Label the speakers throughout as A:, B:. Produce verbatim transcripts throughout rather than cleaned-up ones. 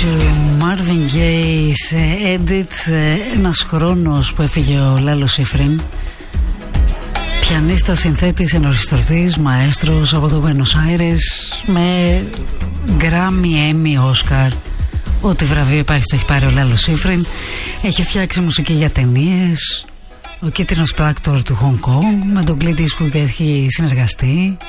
A: Marvin Gaye σε edit, ένας χρόνος που έφυγε ο Λάλο Σίφριν, πιανίστα, συνθέτης, ενορχιστρωτής, μαέστρος από το Buenos Aires, με Grammy, Emmy, Oscar, ό,τι βραβείο υπάρχει το έχει πάρει ο Λάλο Σίφριν. Έχει φτιάξει μουσική για ταινίες, ο κίτρινος πράκτορ του Hong Kong, με τον Clint Eastwood έχει συνεργαστεί,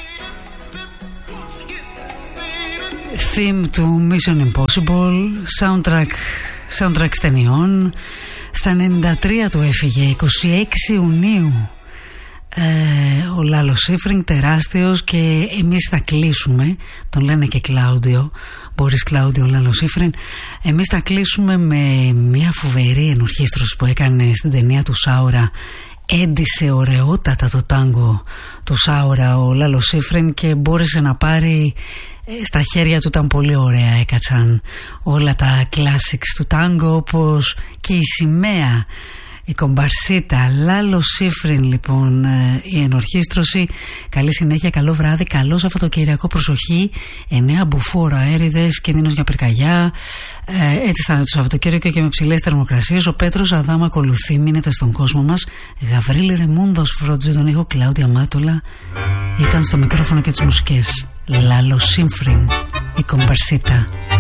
A: theme του Mission Impossible, soundtrack, soundtrack ταινιών. Στα ενενήντα τρία του έφυγε, είκοσι έξι Ιουνίου, ε, ο Λάλο Σίφριν, τεράστιος, και εμείς θα κλείσουμε, τον λένε και Κλάουντιο, Μπόρις Κλάουντιο Λάλο Σίφριν, εμείς θα κλείσουμε με μια φοβερή ενορχήστρωση που έκανε στην ταινία του Σάουρα. Έντισε ωραιότατα το τάγκο του Σάουρα ο Λάλο Σίφριν και μπόρεσε να πάρει, στα χέρια του ήταν πολύ ωραία, έκατσαν όλα τα classics του τάγκο, όπως και η σημαία, η κομπαρσίτα. Λάλο Σίφριν λοιπόν, η ενορχήστρωση. Καλή συνέχεια, καλό βράδυ, καλό Σαββατοκυριακό, προσοχή, εννέα μπουφόρο αέριδες, κίνδυνος για πυρκαγιά, ε, έτσι θα είναι το Σαββατοκύριακο και με ψηλές θερμοκρασίες. Ο Πέτρος Αδάμα ακολουθεί, μείνετε στον κόσμο μας. Γαβρίλη Ρεμούντος φρόντιζε τον ήχο, Κλάουδια Μάτολα ήταν στο μικρόφωνο και τις μουσικές. Λάλο Σίφριν, η κομπαρσίτα.